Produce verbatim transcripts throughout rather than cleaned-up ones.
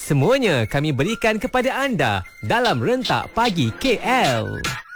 semuanya kami berikan kepada anda dalam Rentak Pagi K L.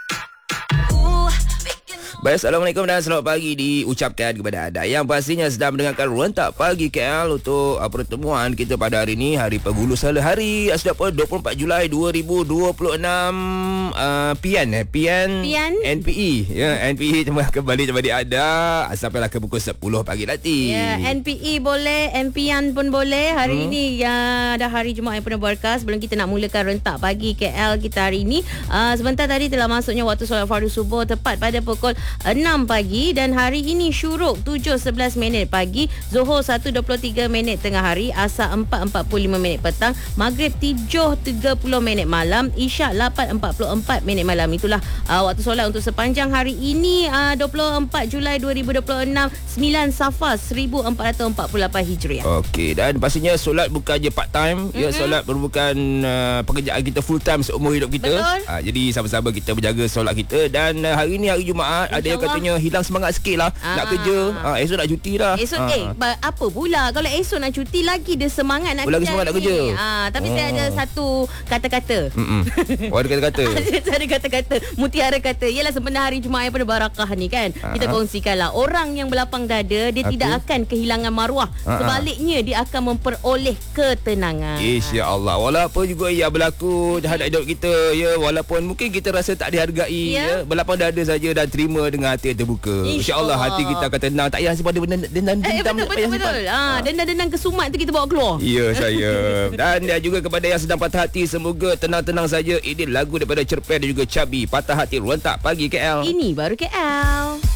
Baik, Assalamualaikum dan selamat pagi diucapkan kepada anda yang pastinya sedang mendengarkan Rentak Pagi K L untuk uh, pertemuan kita pada hari ini, hari Penghulu Sala Hari Asdapo dua puluh empat Julai dua ribu dua puluh enam. uh, P N eh P N, N P E ya, N P E cuma kembali kepada anda sampailah ke pukul sepuluh pagi nanti. Ya, N P E boleh, N P N pun boleh. Hari hmm. ini ya dah hari Jumaat yang penuh berkah. Sebelum kita nak mulakan Rentak Pagi K L kita hari ini, uh, sebentar tadi telah masuknya waktu solat fardu subuh tepat pada pukul enam pagi, dan hari ini syuruk tujuh sebelas minit pagi, Zuhur satu dua puluh tiga minit tengah hari, Asar empat empat puluh lima minit petang, Maghrib tujuh tiga puluh minit malam, Isyak lapan empat puluh empat minit malam. Itulah uh, waktu solat untuk sepanjang hari ini, uh, dua puluh empat Julai dua ribu dua puluh enam, sembilan Safar seribu empat ratus empat puluh lapan Hijriah. Okey, dan pastinya solat bukan je part time, mm-hmm. ya, solat merupakan uh, pekerjaan kita full time seumur hidup kita. Uh, jadi sama-sama kita berjaga solat kita. Dan uh, hari ni hari Jumaat, ada yang katanya hilang semangat sikit lah Aa. nak kerja. Ha, esok nak cuti dah. Esok ha. eh apa pula kalau esok nak cuti lagi dia semangat nak oh, lagi semangat nak kerja. Ha, tapi oh. saya ada satu kata-kata. Oh, ada kata-kata. Ada kata-kata. Mutiara kata, yalah sebenarnya hari Jumaat yang penuh barakah ni kan. Aa. Kita kongsikanlah, orang yang berlapang dada dia Aku? tidak akan kehilangan maruah. Aa. Sebaliknya dia akan memperoleh ketenangan. Insya-Allah. Walaupun juga ia berlaku terhadap hidup kita, ya, walaupun mungkin kita rasa tak dihargai, ya, ya berlapang dada saja dan terima dengan hati yang terbuka. InsyaAllah hati kita akan tenang. Tak payah simpan dendam-dendam. Eh, betul, betul, betul. Ha, dendam-dendam kesumat tu kita bawa keluar. Ya, saya. Dan dia juga kepada yang sedang patah hati, semoga tenang-tenang saja. Ini lagu daripada Cerpen dan juga Cabi, Patah Hati Rentak Pagi K L. Ini baru K L.